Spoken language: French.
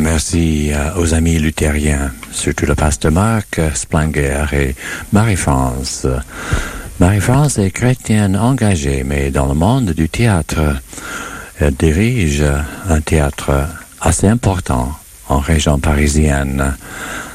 merci aux amis luthériens, surtout le pasteur Marc Splanger et Marie-France. Marie-France est chrétienne engagée, mais dans le monde du théâtre, elle dirige un théâtre assez important en région parisienne.